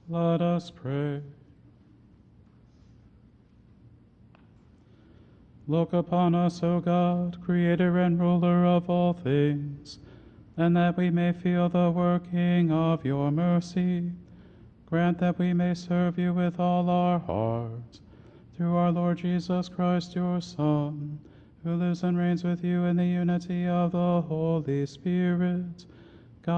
Let us pray. Look upon us, O God, creator and ruler of all things, and that we may feel the working of your mercy, grant that we may serve you with all our hearts. Through our Lord Jesus Christ, your Son, who lives and reigns with you in the unity of the Holy Spirit,